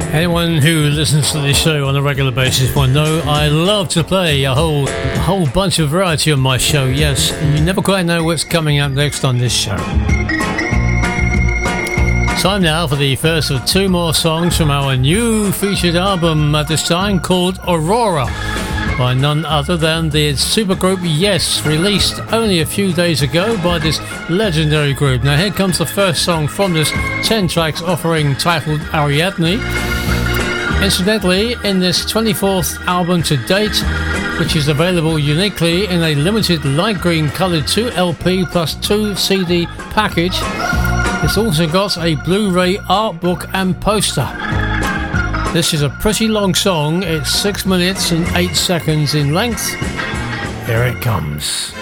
Anyone who listens to this show on a regular basis will know I love to play a whole bunch of variety on my show. Yes, you never quite know what's coming up next on this show. Time now for the first of two more songs from our new featured album at this time, called Aurora, by none other than the supergroup Yes, released only a few days ago by this legendary group. Now here comes the first song from this 10 tracks offering, titled Ariadne. Incidentally, in this 24th album to date, which is available uniquely in a limited light green coloured 2 LP plus 2 CD package, it's also got a Blu-ray art book and poster. This is a pretty long song. It's 6 minutes and 8 seconds in length. Here it comes.